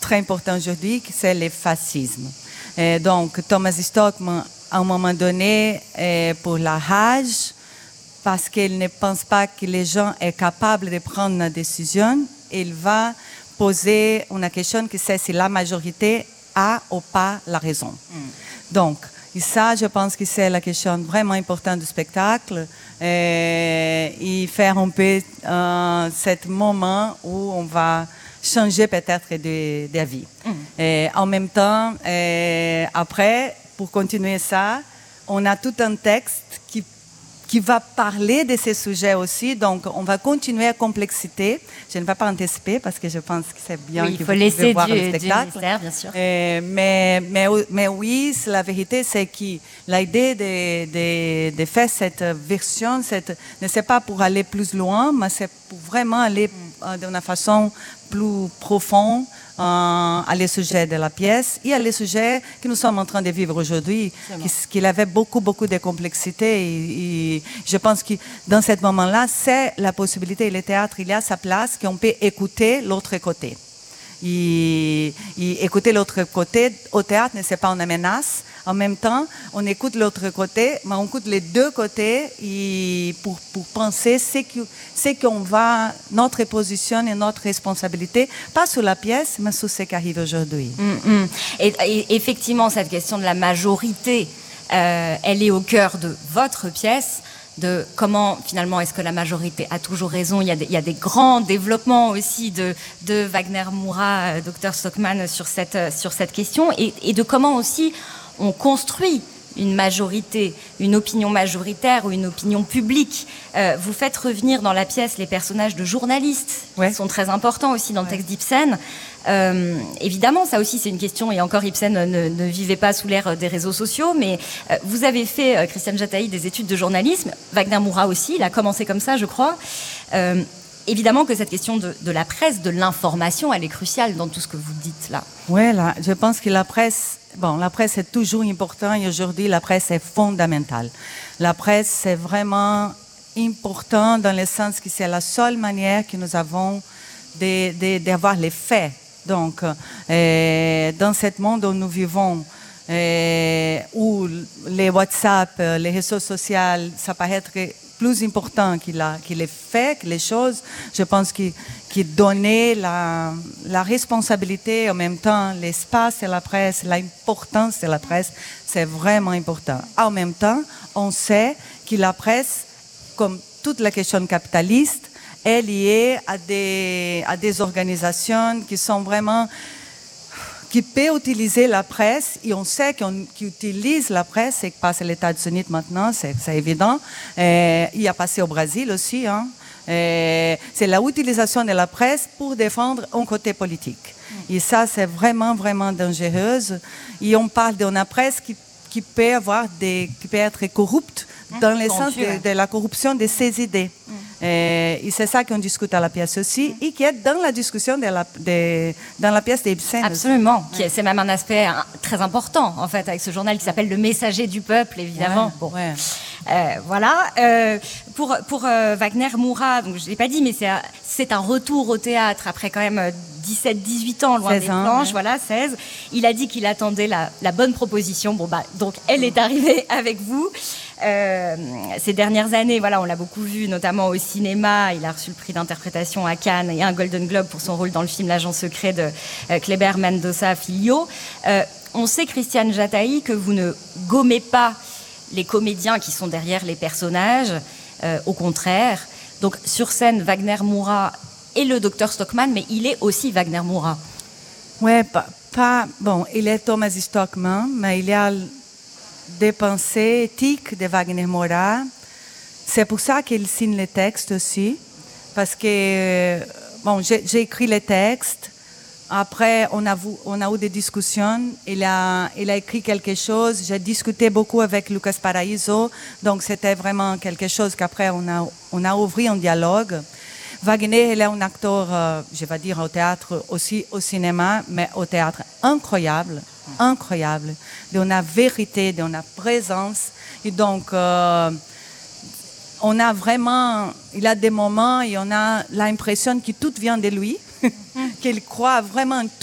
très important aujourd'hui, c'est le fascisme. Et donc, Thomas Stockmann, à un moment donné, pour la rage, parce qu'il ne pense pas que les gens sont capables de prendre une décision, il va poser une question qui c'est si la majorité a ou pas la raison. Donc, et ça, je pense que c'est la question vraiment importante du spectacle, et faire un peu ce moment où on va changer peut-être d'avis. Et en même temps, après, pour continuer ça, on a tout un texte qui va parler de ces sujets aussi. Donc, on va continuer à complexité. Je ne vais pas anticiper parce que je pense que c'est bien que vous pouvez voir le spectacle. Mystère, bien sûr. Mais oui, la vérité, c'est que l'idée de faire cette version, ne c'est pas pour aller plus loin, mais c'est pour vraiment aller d'une façon plus profonde à les sujets de la pièce et à les sujets que nous sommes en train de vivre aujourd'hui, qu'il avait beaucoup de complexité. Et je pense que dans ce moment-là, c'est la possibilité, le théâtre, il y a sa place, qu'on peut écouter l'autre côté. Et écouter l'autre côté au théâtre, ce n'est pas une menace. En même temps, on écoute l'autre côté, mais on écoute les deux côtés et pour penser ce qu'on va, notre position et notre responsabilité, pas sur la pièce, mais sur ce qui arrive aujourd'hui. Et effectivement, cette question de la majorité, elle est au cœur de votre pièce, de comment finalement est-ce que la majorité a toujours raison. Il y a des grands développements aussi de Wagner-Moura, Dr Stockmann sur cette question et de comment aussi on construit une majorité, une opinion majoritaire ou une opinion publique. Vous faites revenir dans la pièce les personnages de journalistes qui sont très importants aussi dans le texte d'Ibsen. Évidemment, ça aussi c'est une question, et encore Ibsen ne vivait pas sous l'ère des réseaux sociaux, mais vous avez fait, Christiane Jataï, des études de journalisme, Wagner-Moura aussi, il a commencé comme ça, je crois. Évidemment que cette question de la presse, de l'information, elle est cruciale dans tout ce que vous dites là. Oui, là, je pense que la presse est toujours importante et aujourd'hui, la presse est fondamentale. La presse, c'est vraiment important dans le sens que c'est la seule manière que nous avons d'avoir les faits. Donc, dans ce monde où nous vivons, où les WhatsApp, les réseaux sociaux, ça paraît être plus important que les faits, que les choses, je pense que donner la responsabilité, en même temps l'espace de la presse, l'importance de la presse, c'est vraiment important. En même temps, on sait que la presse, comme toute la question capitaliste, est liée à des organisations qui sont vraiment qui peut utiliser la presse, et on sait qu'on utilise la presse, c'est que passe aux États-Unis maintenant, c'est évident. Il a passé au Brésil aussi. C'est l'utilisation de la presse pour défendre un côté politique. Et ça, c'est vraiment dangereux. Et on parle d'une presse qui peut être corrupte dans le sens de la corruption de ses idées. Et c'est ça qu'on discute à la pièce aussi, et qui est dans la discussion dans la pièce d'Ibsen. Absolument, c'est même un aspect très important en fait avec ce journal qui s'appelle Le Messager du Peuple, évidemment. Voilà. Pour Wagner-Moura, donc je ne l'ai pas dit, mais c'est un retour au théâtre après quand même 17-18 ans loin des planches, voilà, 16. Il a dit qu'il attendait la bonne proposition. Donc elle est arrivée avec vous. Ces dernières années, voilà, on l'a beaucoup vu, notamment au cinéma. Il a reçu le prix d'interprétation à Cannes et un Golden Globe pour son rôle dans le film L'Agent secret de Kleber Mendoza Filho. On sait, Christiane Jataï, que vous ne gommez pas les comédiens qui sont derrière les personnages, au contraire. Donc sur scène, Wagner-Moura est le Dr Stockmann, mais il est aussi Wagner-Moura. Oui, il est Thomas Stockmann, mais il y a des pensées éthiques de Wagner-Moura. C'est pour ça qu'il signe les textes aussi, parce que j'ai écrit les textes. Après, on a eu des discussions. Il a écrit quelque chose. J'ai discuté beaucoup avec Lucas Paraíso. Donc, c'était vraiment quelque chose qu'après, on a ouvert un dialogue. Wagner, il est un acteur, je vais dire au théâtre, aussi au cinéma, mais au théâtre incroyable, d'une vérité, d'une présence. Et donc, on a vraiment, il a des moments et on a l'impression que tout vient de lui, qu'il croit vraiment en tout.